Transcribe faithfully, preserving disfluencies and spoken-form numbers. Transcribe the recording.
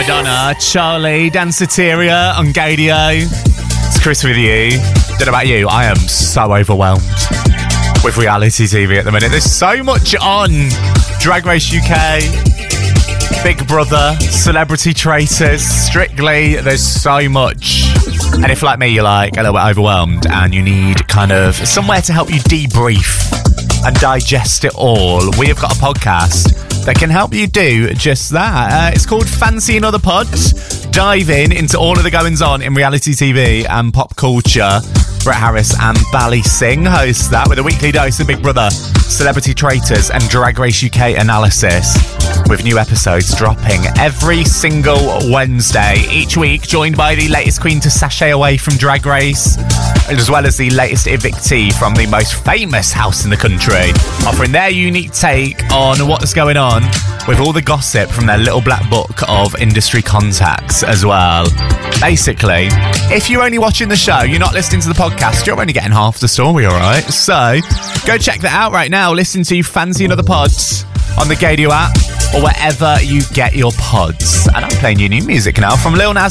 Madonna, Charlie, Danceteria on Gadio. It's Chris with you. Don't know about you, I am so overwhelmed with reality T V at the minute. There's so much on. Drag Race U K, Big Brother, Celebrity Traitors, Strictly. There's so much. And if, like me, you're like a little bit overwhelmed and you need kind of somewhere to help you debrief and digest it all, we have got a podcast that can help you do just that. Uh, it's called Fancy Another Pod. Dive in into all of the goings on in reality T V and pop culture. Brett Harris and Bally Singh host that with a weekly dose of Big Brother, Celebrity Traitors and Drag Race U K analysis, with new episodes dropping every single Wednesday each week, joined by the latest queen to sashay away from Drag Race, as well as the latest evictee from the most famous house in the country, offering their unique take on what's going on with all the gossip from their little black book of industry contacts as well. Basically, if you're only watching the show, you're not listening to the podcast, you're only getting half the story, alright? So, go check that out right now. Listen to Fancy Another Pods on the Gadio app or wherever you get your pods. And I'm playing you new music now from Lil Nas